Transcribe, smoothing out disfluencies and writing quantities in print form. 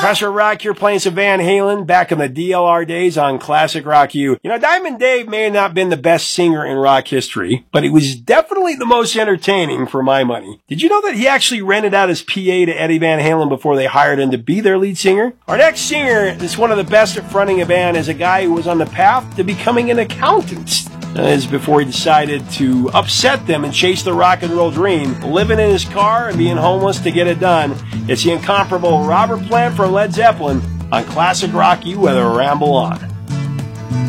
Professor Rock here playing some Van Halen back in the DLR days on Classic Rock U. You know, Diamond Dave may have not been the best singer in rock history, but he was definitely the most entertaining for my money. Did you know that he actually rented out his PA to Eddie Van Halen before they hired him to be their lead singer? Our next singer that's one of the best at fronting a band is a guy who was on the path to becoming an accountant. That is before he decided to upset them and chase the rock and roll dream, living in his car and being homeless to get it done. It's the incomparable Robert Plant from Led Zeppelin on Classic Rock U with a Ramble On.